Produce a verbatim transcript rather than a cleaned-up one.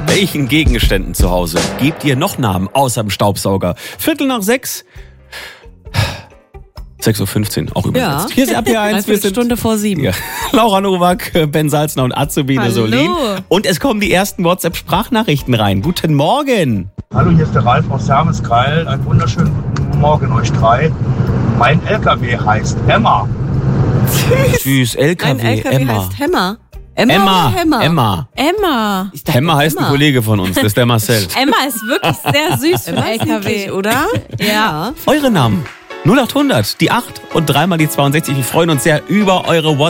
welchen Gegenständen zu Hause gebt ihr noch Namen außer dem Staubsauger? Viertel nach sechs. sechs Uhr fünfzehn, auch übersetzt. Ja. Hier ist R P eins. Wir sind Stunde vor sieben. Ja. Laura Nowak, Ben Salzner und Azubine Hallo. Solin. Und es kommen die ersten WhatsApp-Sprachnachrichten rein. Guten Morgen. Hallo, hier ist der Ralf aus Sermeskeil. Einen wunderschönen guten Morgen euch drei. Mein L K W heißt Emma. Süß, L K W, Ein L K W Emma. heißt Hämmer. Emma, Emma, oder Hämmer? Emma. Emma. Ich dachte, Emma heißt ein Emma. Kollege von uns, das ist der Marcel. Emma ist wirklich sehr süß für Emma L ist K W, niedlich. oder? Ja. Eure Namen. null acht hundert, die acht und dreimal die zweiundsechzig. Wir freuen uns sehr über eure WhatsApp.